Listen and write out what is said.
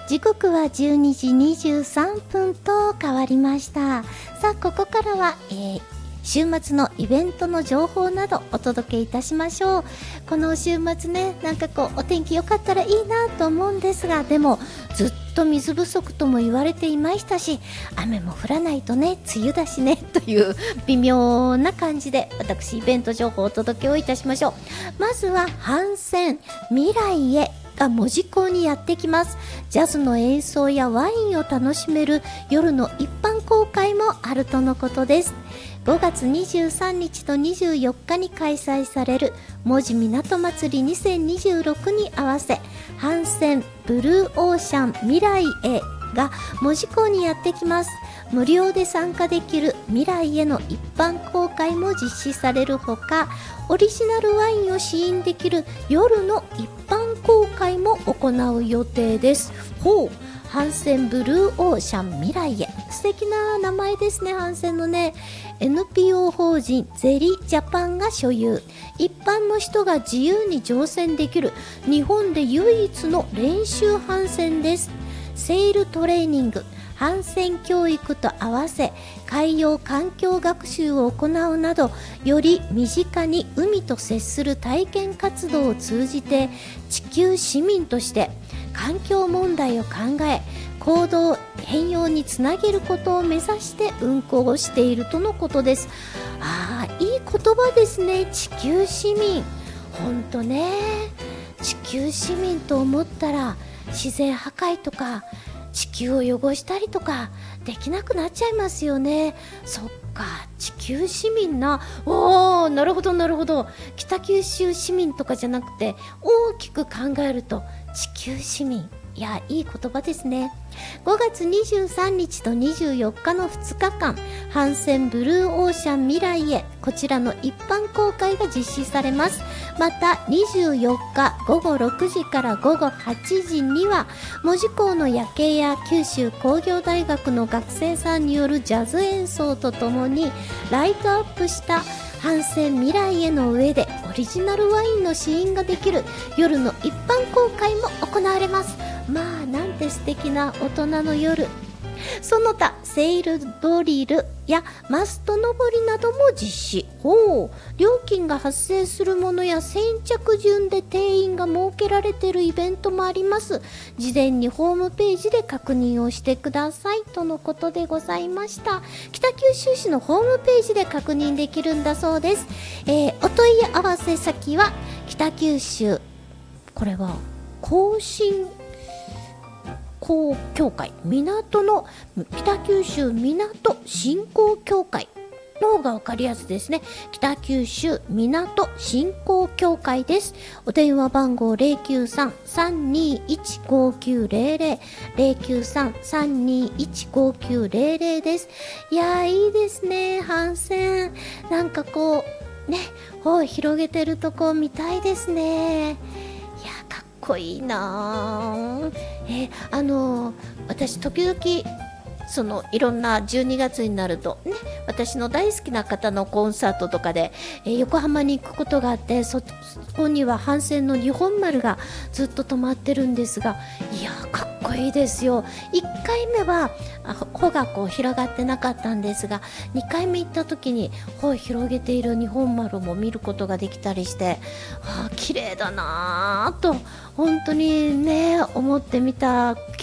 時刻は12時23分と変わりました。さあ、ここからは、週末のイベントの情報などお届けいたしましょう。この週末ね、なんかお天気良かったらいいなと思うんですが、でもずっと水不足とも言われていましたし、雨も降らないとね、梅雨だしねという微妙な感じで、私イベント情報をお届けをいたしましょう。まずは帆船未来へが門司港にやってきます。ジャズの演奏やワインを楽しめる夜の一般公開もあるとのことです。5月23日と24日に開催される門司港祭り2026に合わせ、帆船ブルーオーシャン未来へが門司港にやってきます。無料で参加できる未来への一般公開も実施されるほか、オリジナルワインを試飲できる夜の一般公開も行う予定です。帆船ブルーオーシャン未来へ、素敵な名前ですね。帆船のね、 NPO 法人ゼリジャパンが所有、一般の人が自由に乗船できる日本で唯一の練習帆船です。セールトレーニング、帆船教育と合わせ海洋環境学習を行うなど、より身近に海と接する体験活動を通じて、地球市民として環境問題を考え、行動変容につなげることを目指して運航をしているとのことです。いい言葉ですね。地球市民、ほんとね、地球市民と思ったら自然破壊とか地球を汚したりとかできなくなっちゃいますよね。そっか、地球市民な。なるほどなるほど。北九州市民とかじゃなくて、大きく考えると地球市民、いや、いい言葉ですね。5月23日と24日の2日間、帆船ブルーオーシャン未来へ、こちらの一般公開が実施されます。また24日午後6時から午後8時には、門司港の夜景や九州工業大学の学生さんによるジャズ演奏とともに、ライトアップした帆船未来への上でオリジナルワインの試飲ができる夜の一般公開も行われます。なんて素敵な大人の夜。その他セールドリルやマスト登りなども実施。料金が発生するものや先着順で定員が設けられているイベントもあります。事前にホームページで確認をしてくださいとのことでございました。北九州市のホームページで確認できるんだそうです。お問い合わせ先は北九州、これは更新協会、港の北九州港振興協会の方が分かりやすいですね。北九州港振興協会です。お電話番号 093-321-5900 093-321-5900 です。いやー、いいですね。帆船なんかね、帆を広げてるとこ見たいですね。かっこいいな。私時々いろんな12月になるとね、私の大好きな方のコンサートとかで、横浜に行くことがあって、そこには帆船の日本丸がずっと止まってるんですが、いやー、かっこいいですよ。1回目は帆が広がってなかったんですが、2回目行った時に帆を広げている日本丸も見ることができたりして、綺麗だなーと本当にね思ってみた